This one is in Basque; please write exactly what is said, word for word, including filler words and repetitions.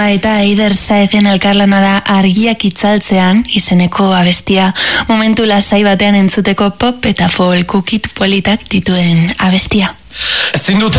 Eta Eider Saezen elkarlana da Argiak itzaltzean izeneko abestia, momentu lasai batean entzuteko pop eta folk ukit politak dituen abestia. Ezin dut